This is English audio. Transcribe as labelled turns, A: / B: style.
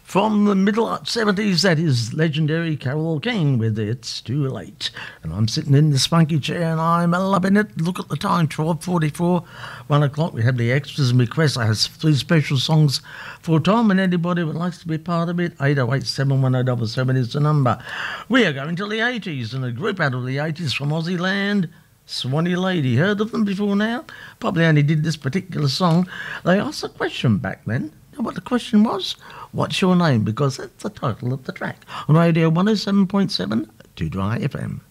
A: From the middle 70s, that is legendary Carole King with It's Too Late. And I'm sitting in this funky chair and I'm loving it. Look at the time, 12:44, 1 o'clock. We have the extras and requests. I have 3 special songs for Tom, and anybody who likes to be part of it, 808 71077 is the number. We are going to the 80s, and a group out of the 80s from Aussie land, Swanee Lady. Heard of them before now? Probably only did this particular song. They asked a question back then. Know what the question was? What's your name? Because that's the title of the track. On Radio 107.7 2 Dry FM.